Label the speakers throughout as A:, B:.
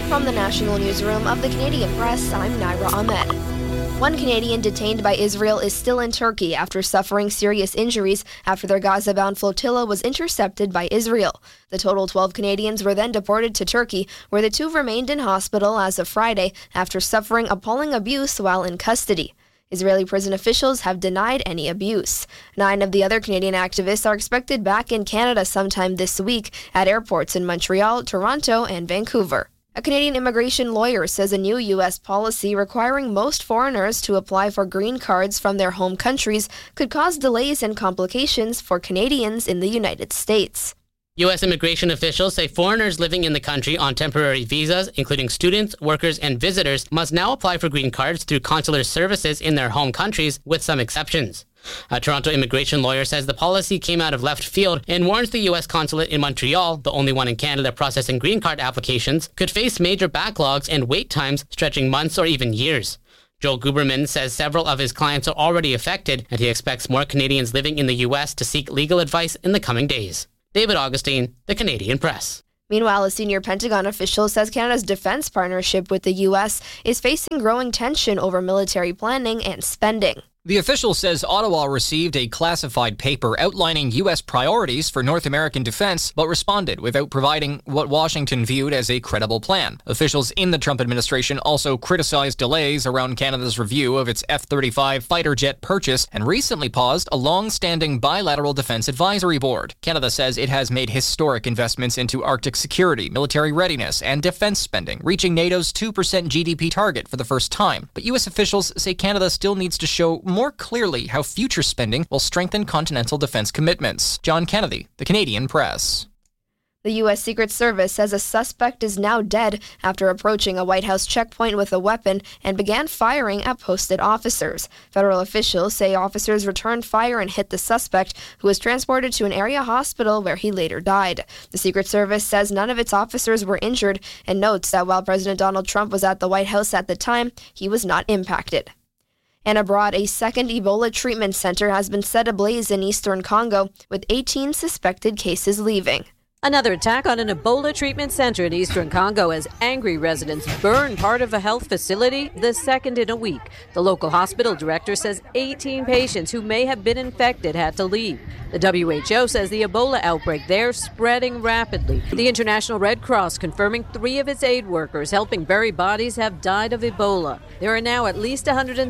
A: From the National Newsroom of the Canadian Press, I'm Naira Ahmed. One Canadian detained by Israel is still in Turkey after suffering serious injuries after their Gaza-bound flotilla was intercepted by Israel. The total 12 Canadians were then deported to Turkey, where the two remained in hospital as of Friday after suffering appalling abuse while in custody. Israeli prison officials have denied any abuse. 9 of the other Canadian activists are expected back in Canada sometime this week at airports in Montreal, Toronto, and Vancouver. A Canadian immigration lawyer says a new U.S. policy requiring most foreigners to apply for green cards from their home countries could cause delays and complications for Canadians in the United States.
B: U.S. immigration officials say foreigners living in the country on temporary visas, including students, workers, and visitors, must now apply for green cards through consular services in their home countries, with some exceptions. A Toronto immigration lawyer says the policy came out of left field and warns the U.S. consulate in Montreal, the only one in Canada processing green card applications, could face major backlogs and wait times stretching months or even years. Joel Guberman says several of his clients are already affected, and he expects more Canadians living in the U.S. to seek legal advice in the coming days. David Augustine, The Canadian Press.
A: Meanwhile, a senior Pentagon official says Canada's defense partnership with the U.S. is facing growing tension over military planning and spending.
C: The official says Ottawa received a classified paper outlining U.S. priorities for North American defense, but responded without providing what Washington viewed as a credible plan. Officials in the Trump administration also criticized delays around Canada's review of its F-35 fighter jet purchase and recently paused a long-standing bilateral defense advisory board. Canada says it has made historic investments into Arctic security, military readiness, and defense spending, reaching NATO's 2% GDP target for the first time. But U.S. officials say Canada still needs to show more clearly how future spending will strengthen continental defense commitments. John Kennedy, The Canadian Press.
A: The U.S. Secret Service says a suspect is now dead after approaching a White House checkpoint with a weapon and began firing at posted officers. Federal officials say officers returned fire and hit the suspect, who was transported to an area hospital where he later died. The Secret Service says none of its officers were injured and notes that while President Donald Trump was at the White House at the time, he was not impacted. And abroad, a second Ebola treatment center has been set ablaze in eastern Congo, with 18 suspected cases leaving.
D: Another attack on an Ebola treatment center in eastern Congo as angry residents burn part of a health facility, the second in a week. The local hospital director says 18 patients who may have been infected had to leave. The WHO says the Ebola outbreak there spreading rapidly. The International Red Cross confirming 3 of its aid workers helping bury bodies have died of Ebola. There are now at least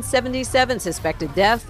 D: 177 suspected deaths,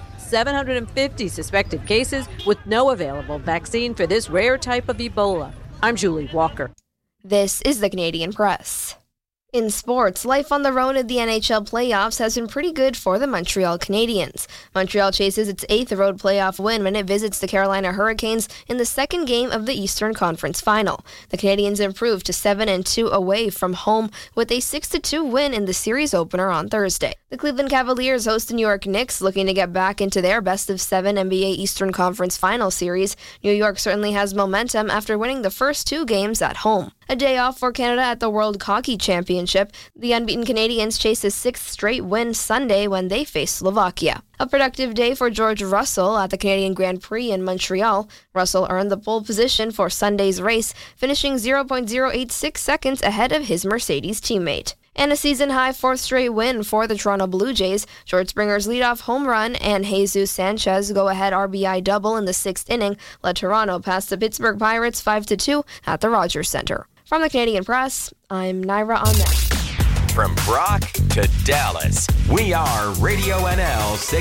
D: 750 suspected cases, with no available vaccine for this rare type of Ebola. I'm Julie Walker.
A: This is the Canadian Press. In sports, life on the road at the NHL playoffs has been pretty good for the Montreal Canadiens. Montreal chases its 8th road playoff win when it visits the Carolina Hurricanes in the second game of the Eastern Conference Final. The Canadiens improved to 7-2 away from home with a 6-2 win in the series opener on Thursday. The Cleveland Cavaliers host the New York Knicks, looking to get back into their best-of-7 NBA Eastern Conference Final series. New York certainly has momentum after winning the first 2 games at home. A day off for Canada at the World Hockey Championship. The unbeaten Canadians chase a 6th straight win Sunday when they face Slovakia. A productive day for George Russell at the Canadian Grand Prix in Montreal. Russell earned the pole position for Sunday's race, finishing 0.086 seconds ahead of his Mercedes teammate. And a season-high 4th straight win for the Toronto Blue Jays. George Springer's leadoff home run and Jesus Sanchez go-ahead RBI double in the 6th inning let Toronto pass the Pittsburgh Pirates 5-2 at the Rogers Centre. From the Canadian Press, I'm Naira Ahmed.
E: From Brock to Dallas, we are Radio NL 6.